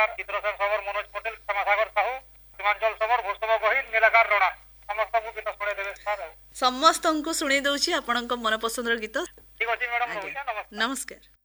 ଚିତ୍ର ସେନ ସମର ମନୋଜ ପଟେଲ କ୍ଷମାସାଗର ସାହୁ ସୀମାଞ୍ଚଳ ସମର ଭୂଷମ ଗହିର ନୀଳକାର ରଣା ସମସ୍ତଙ୍କୁ ଗୀତ ଶୁଣେଇ ଦେବେ ସାର୍। ସମସ୍ତଙ୍କୁ ଶୁଣେଇ ଦଉଛି ଆପଣଙ୍କ ମନପସନ୍ଦର ଗୀତ। ଠିକ ଅଛି ମ୍ୟାଡାମ, ରହୁଛି। ନମସ୍କାର। ନମସ୍କାର।